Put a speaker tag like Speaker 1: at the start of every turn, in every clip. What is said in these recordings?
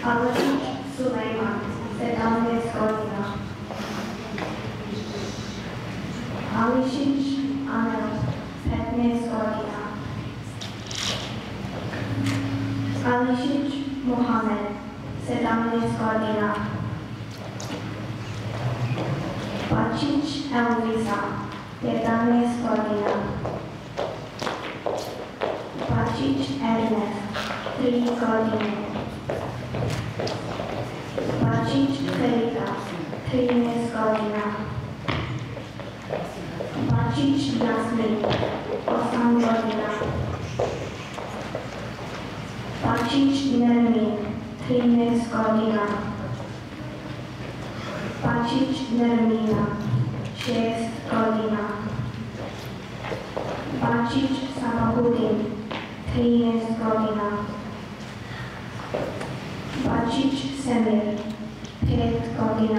Speaker 1: Alešić Sulejman, 17 godina. Ališić Anel, 15 godina. Ališić Muhamed, 17 godina. Bačić Elviza, 11 godina. Bačić Ernest, 3 godine. Bačić Ferida, 13 godina. Bačić Jasmin, 8 godina. Bačić Nermin, 13 godina. Bačić Nermina, 6 godina. Bačić Samahudin, 13 godina. Bačić Semir, 5 godina.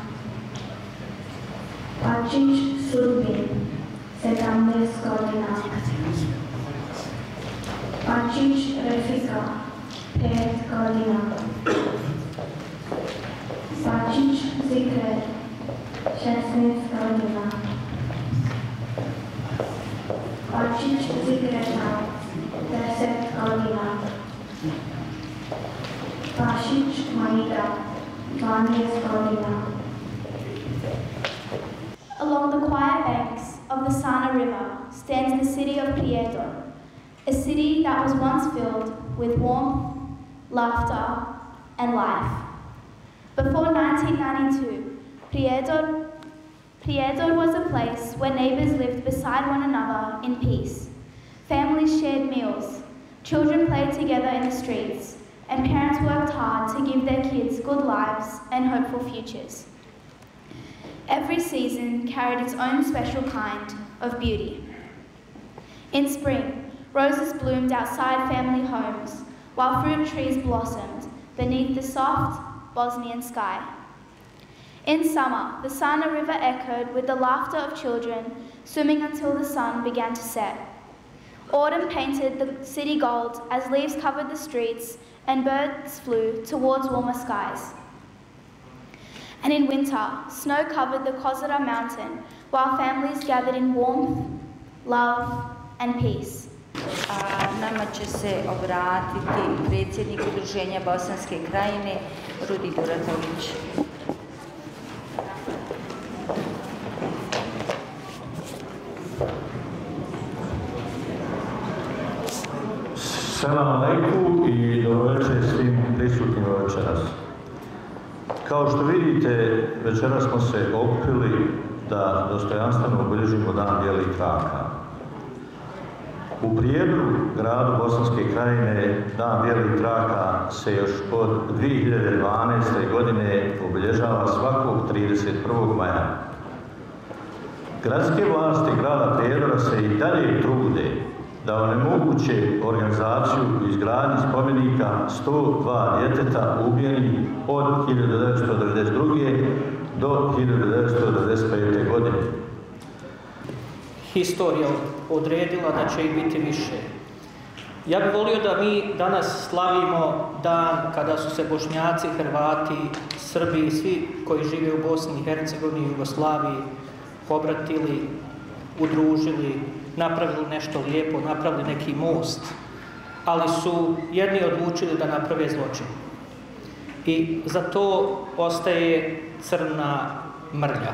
Speaker 1: Bačić Surbin, 17 godina. Bačić Refika, 5 godina. Bačić Zikret, 16 godina. Bačić Zikreta, 10 godina. Bašić Maida, 12 godina.
Speaker 2: Along the quiet banks of the Sana River stands the city of Prijedor, a city that was once filled with warmth, laughter, and life. Before 1992, Prijedor was a place where neighbours lived beside one another in peace. Families shared meals, children played together in the streets, and parents worked hard to give their kids good lives and hopeful futures. Every season carried its own special kind of beauty. In spring, roses bloomed outside family homes, while fruit trees blossomed beneath the soft Bosnian sky. In summer, the Sana River echoed with the laughter of children swimming until the sun began to set. Autumn painted the city gold as leaves covered the streets and birds flew towards warmer skies. And in winter, snow covered the Kozara mountain while families gathered in warmth, love, and peace.
Speaker 3: Nama će se obratiti predsjednik Udruženja Bosanske krajine, Rudi Duratović.
Speaker 4: Selam alejkum i dobroveče svim prisutnim večeras. Kao što vidite, večeras smo se okupili da dostojanstveno obilježimo Dan bijelih traka. U Prijedoru, gradu Bosanske krajine, Dan bijelih traka se još od 2012. godine obilježava svakog 31. maja. Gradske vlasti grada Prijedora se i dalje trude da onemoguće organizaciju izgradnje spomenika 102 djeteta ubijenih od 1992. do 1995. godine.
Speaker 5: Historija odredila da će ih biti više. Ja bih volio da mi danas slavimo dan kada su se Bošnjaci, Hrvati, Srbi i svi koji žive u Bosni i Hercegovini i Jugoslaviji pobratili, udružili, napravili nešto lijepo, napravili neki most, ali su jedni odlučili da naprave zločin. I za to ostaje crna mrlja.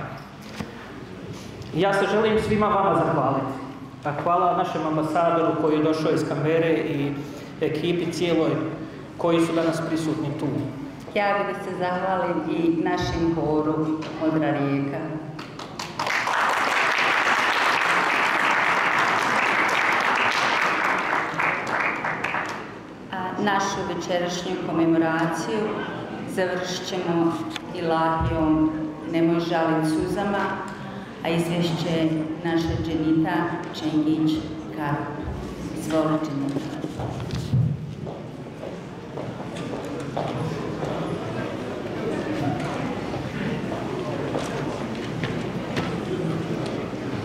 Speaker 5: Ja se želim svima vama zahvaliti. Hvala našem ambasadoru koji je došao iz Kambere i ekipi cijeloj koji su danas prisutni tu.
Speaker 3: Ja bih da se zahvalim i našem horu Modra rijeka. Našu večerašnju komemoraciju završit ćemo ilahijom Nemoj žalit suzama, a izvješće naša Dženita Čengić Karup. Izvolite.